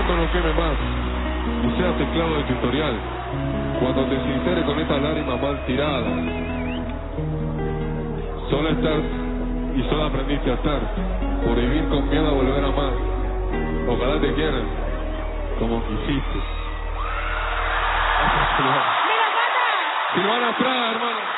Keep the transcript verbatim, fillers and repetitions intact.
mundo no queme más y seas esclavo del tutorial. Cuando te sincere con estas lágrimas mal tiradas, solo estás y solo aprendiste a estar, por vivir con miedo a volver a amar. Ojalá te quieran como quisiste. Silvana Praga, hermano.